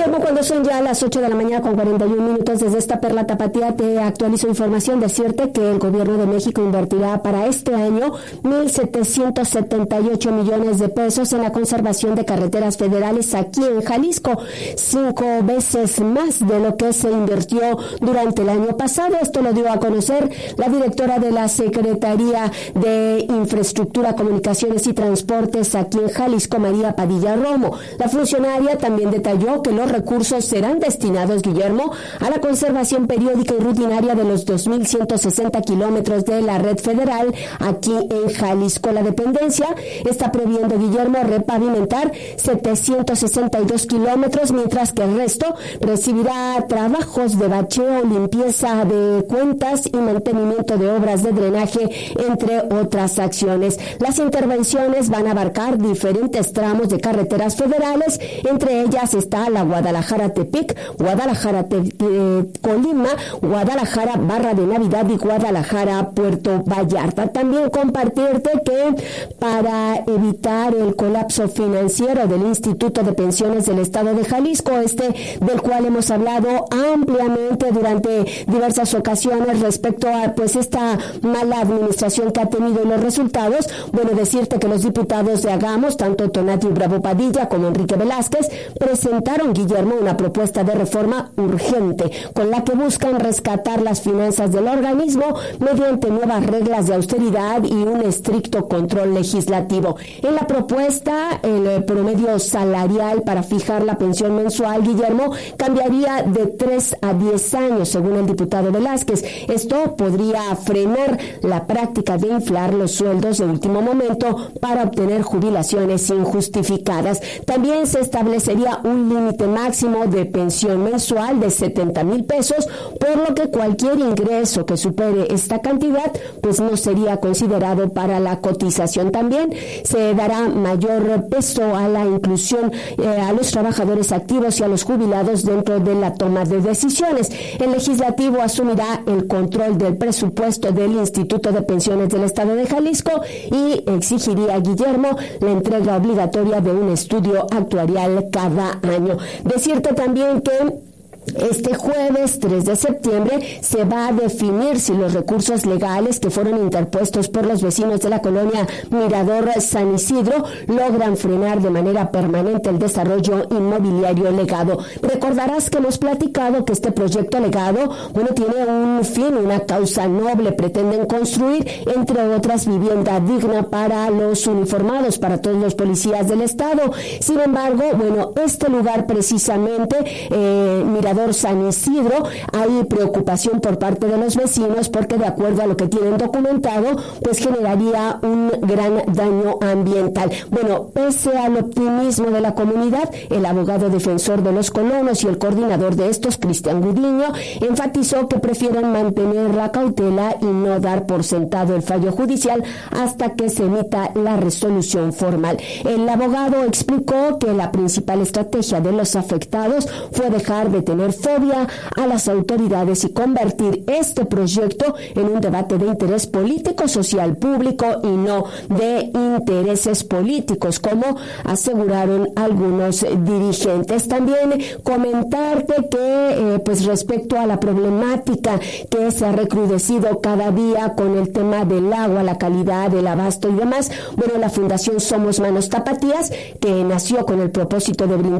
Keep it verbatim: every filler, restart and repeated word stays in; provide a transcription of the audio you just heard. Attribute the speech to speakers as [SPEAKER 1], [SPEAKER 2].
[SPEAKER 1] Guillermo, cuando son ya las ocho de la mañana con cuarenta y un minutos, desde esta Perla Tapatía te actualizo información. Decirte que el gobierno de México invertirá para este año mil setecientos setenta y ocho millones de pesos en la conservación de carreteras federales aquí en Jalisco, cinco veces más de lo que se invirtió durante el año pasado. Esto lo dio a conocer la directora de la Secretaría de Infraestructura, Comunicaciones y Transportes aquí en Jalisco, María Padilla Romo. La funcionaria también detalló que los recursos serán destinados, Guillermo, a la conservación periódica y rutinaria de los dos mil ciento sesenta kilómetros de la red federal aquí en Jalisco. La dependencia está previendo, Guillermo, repavimentar setecientos sesenta y dos kilómetros, mientras que el resto recibirá trabajos de bacheo, limpieza de cuentas y mantenimiento de obras de drenaje, entre otras acciones. Las intervenciones van a abarcar diferentes tramos de carreteras federales, entre ellas está la Guadalajara-Tepic, Guadalajara-Colima, Guadalajara-Barra de Navidad y Guadalajara-Puerto Vallarta. También compartirte que para evitar el colapso financiero del Instituto de Pensiones del Estado de Jalisco, este del cual hemos hablado ampliamente durante diversas ocasiones respecto a pues esta mala administración que ha tenido y los resultados, bueno, decirte que los diputados de Hagamos, tanto Tonatiuh Bravo Padilla como Enrique Velázquez, presentaron, Guillermo, una propuesta de reforma urgente con la que buscan rescatar las finanzas del organismo mediante nuevas reglas de austeridad y un estricto control legislativo. En la propuesta, el promedio salarial para fijar la pensión mensual, Guillermo, cambiaría de tres a diez años, según el diputado Velázquez. Esto podría frenar la práctica de inflar los sueldos de último momento para obtener jubilaciones injustificadas. También se establecería un límite máximo de pensión mensual de setenta mil pesos, por lo que cualquier ingreso que supere esta cantidad pues no sería considerado para la cotización. También se dará mayor peso a la inclusión eh, a los trabajadores activos y a los jubilados dentro de la toma de decisiones. El legislativo asumirá el control del presupuesto del Instituto de Pensiones del Estado de Jalisco y exigiría, Guillermo, la entrega obligatoria de un estudio actuarial cada año. Decirte también que este jueves tres de septiembre se va a definir si los recursos legales que fueron interpuestos por los vecinos de la colonia Mirador San Isidro logran frenar de manera permanente el desarrollo inmobiliario legado. Recordarás que hemos platicado que este proyecto legado, bueno, tiene un fin, una causa noble. Pretenden construir, entre otras, vivienda digna para los uniformados, para todos los policías del estado. Sin embargo, bueno, este lugar precisamente, eh, Mirador San Isidro, hay preocupación por parte de los vecinos porque, de acuerdo a lo que tienen documentado, pues generaría un gran daño ambiental. Bueno, pese al optimismo de la comunidad, el abogado defensor de los colonos y el coordinador de estos, Cristian Gudiño, enfatizó que prefieren mantener la cautela y no dar por sentado el fallo judicial hasta que se emita la resolución formal. El abogado explicó que la principal estrategia de los afectados fue dejar de tener fobia a las autoridades y convertir este proyecto en un debate de interés político, social, público y no de intereses políticos, como aseguraron algunos dirigentes. También comentarte que eh, pues respecto a la problemática que se ha recrudecido cada día con el tema del agua, la calidad, el abasto y demás, bueno, la Fundación Somos Manos Tapatías, que nació con el propósito de brindar